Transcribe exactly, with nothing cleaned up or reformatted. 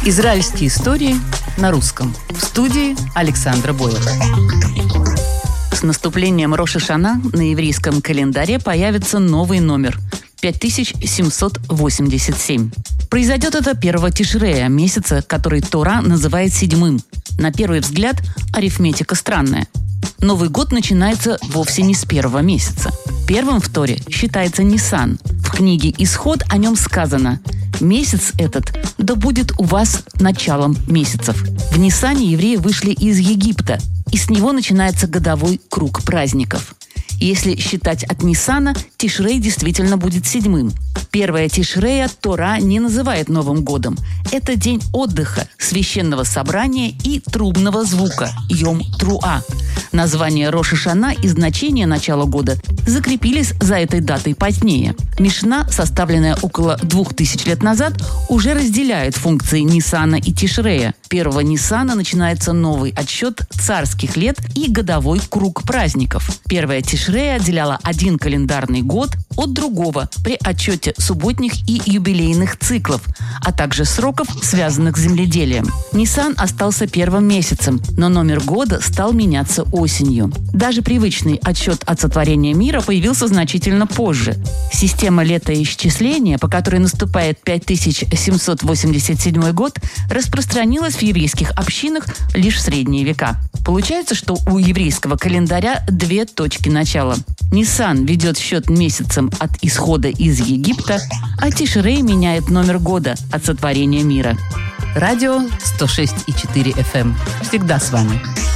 Израильские истории на русском. В студии Александра Боева. С наступлением Рош ха-Шана на еврейском календаре появится новый номер – пять тысяч семьсот восемьдесят семь. Произойдет это первого Тишрея, месяца, который Тора называет седьмым. На первый взгляд, арифметика странная. Новый год начинается вовсе не с первого месяца. Первым в Торе считается Нисан. В книге «Исход» о нем сказано: «Месяц этот да будет у вас началом месяцев». В Нисане евреи вышли из Египта, и с него начинается годовой круг праздников. Если считать от Нисана, Тишрей действительно будет седьмым. Первое Тишрея Тора не называет Новым годом. Это день отдыха, священного собрания и трубного звука – Йом Труа. Название Рош ха-Шана и значение начала года закрепились за этой датой позднее. Мишна, составленная около двух тысяч лет назад, уже разделяет функции Нисана и Тишрея. Первого Нисана начинается новый отсчет царских лет и годовой круг праздников. Первая Тишрея отделяла один календарный год от другого при отчете субботних и юбилейных циклов, а также сроков, связанных с земледелием. Нисан остался первым месяцем, но номер года стал меняться осенью. Даже привычный отсчет от сотворения мира появился значительно позже. Система летоисчисления, по которой наступает пять тысяч семьсот восемьдесят седьмой год, распространилась в еврейских общинах лишь в средние века. Получается, что у еврейского календаря две точки начала. Нисан ведет счет месяцем от исхода из Египта, а Тишрей меняет номер года от сотворения мира. Радио сто шесть и четыре эф эм. Всегда с вами.